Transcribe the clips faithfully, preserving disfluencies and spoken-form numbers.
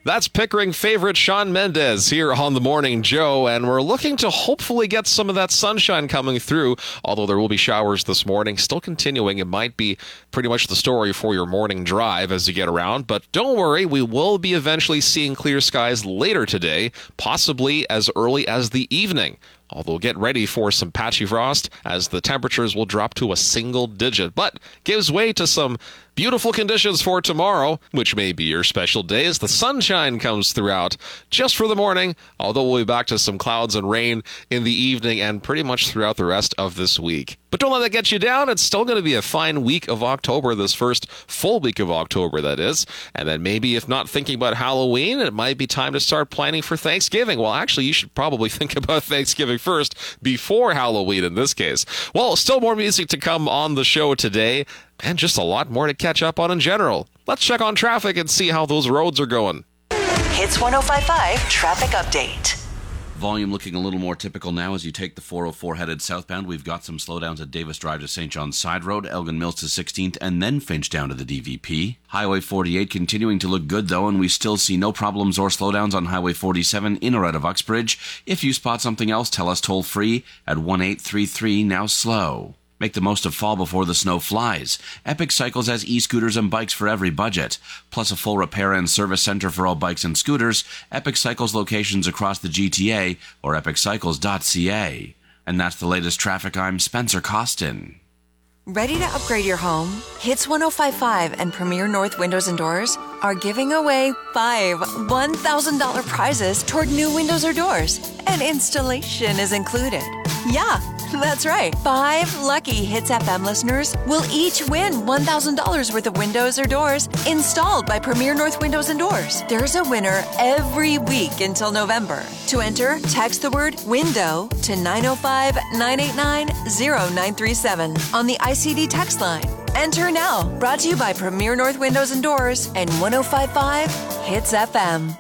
That's Pickering favorite Shawn Mendes here on The Morning Joe, and we're looking to hopefully get some of that sunshine coming through, although there will be showers this morning. Still continuing, it might be pretty much the story for your morning drive as you get around, but don't worry, we will be eventually seeing clear skies later today, possibly as early as the evening. Although get ready for some patchy frost as the temperatures will drop to a single digit, but gives way to some beautiful conditions for tomorrow, which may be your special day as the sunshine comes throughout just for the morning, although we'll be back to some clouds and rain in the evening and pretty much throughout the rest of this week. But don't let that get you down. It's still going to be a fine week of October, this first full week of October, that is. And then maybe if not thinking about Halloween, it might be time to start planning for Thanksgiving. Well, actually, you should probably think about Thanksgiving first before Halloween in this case. Well, still more music to come on the show today, and just a lot more to catch up on in general. Let's check on traffic and see how those roads are going. Hits one oh five point five Traffic Update. Volume looking a little more typical now as you take the four oh four headed southbound. We've got some slowdowns at Davis Drive to Saint John's Side Road, Elgin Mills to sixteenth, and then Finch down to the D V P. Highway forty-eight continuing to look good, though, and we still see no problems or slowdowns on Highway forty-seven in or out of Uxbridge. If you spot something else, tell us toll-free at one eight three three now slow. Make the most of fall before the snow flies. Epic Cycles has e-scooters and bikes for every budget. Plus a full repair and service center for all bikes and scooters. Epic Cycles locations across the G T A or epic cycles dot c a. And that's the latest traffic. I'm Spencer Costin. Ready to upgrade your home? Hits one oh five point five and Premier North Windows and Doors are giving away five one thousand dollars prizes toward new windows or doors. And installation is included. Yeah, that's right. Five lucky Hits F M listeners will each win one thousand dollars worth of windows or doors installed by Premier North Windows and Doors. There's a winner every week until November. To enter, text the word WINDOW to nine oh five, nine eight nine, oh nine three seven on the I C D text line. Enter now. Brought to you by Premier North Windows and Doors and one oh five point five Hits F M.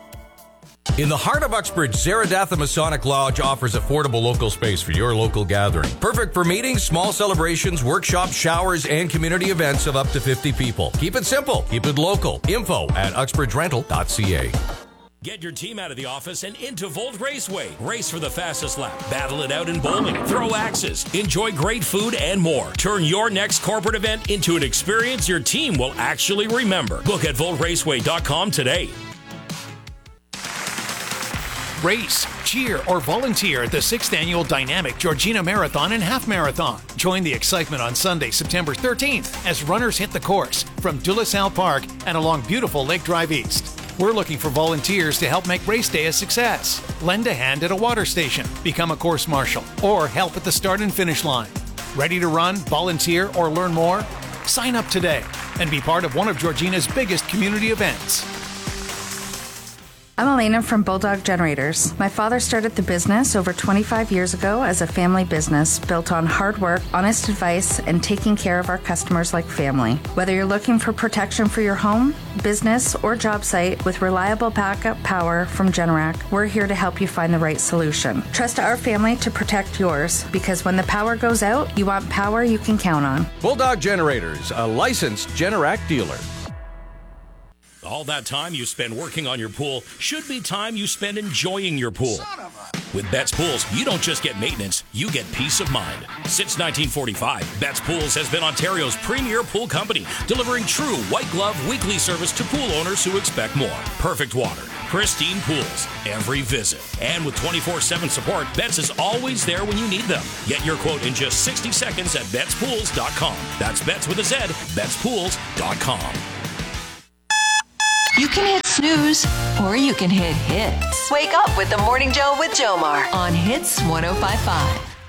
In the heart of Uxbridge, Zaradatha Masonic Lodge offers affordable local space for your local gathering. Perfect for meetings, small celebrations, workshops, showers, and community events of up to fifty people. Keep it simple. Keep it local. Info at uxbridge rental dot c a. Get your team out of the office and into Volt Raceway. Race for the fastest lap. Battle it out in bowling. Throw axes. Enjoy great food and more. Turn your next corporate event into an experience your team will actually remember. Book at volt raceway dot com today. Race, cheer, or volunteer at the sixth Annual Dynamic Georgina Marathon and Half Marathon. Join the excitement on Sunday, September thirteenth, as runners hit the course from De La Salle Park and along beautiful Lake Drive East. We're looking for volunteers to help make race day a success. Lend a hand at a water station, become a course marshal, or help at the start and finish line. Ready to run, volunteer, or learn more? Sign up today and be part of one of Georgina's biggest community events. I'm Elena from Bulldog Generators. My father started the business over twenty-five years ago as a family business built on hard work, honest advice, and taking care of our customers like family. Whether you're looking for protection for your home, business, or job site with reliable backup power from Generac, we're here to help you find the right solution. Trust our family to protect yours, because when the power goes out, you want power you can count on. Bulldog Generators, a licensed Generac dealer. All that time you spend working on your pool should be time you spend enjoying your pool. With Betts Pools, you don't just get maintenance, you get peace of mind. Since nineteen forty-five, Betts Pools has been Ontario's premier pool company, delivering true white glove weekly service to pool owners who expect more. Perfect water, pristine pools, every visit. And with twenty-four seven support, Betts is always there when you need them. Get your quote in just sixty seconds at betts pools dot com. That's Betts with a Z, betts pools dot com. You can hit snooze, or you can hit hits. Wake up with the Morning Joe with Jomar on Hits one oh five point five.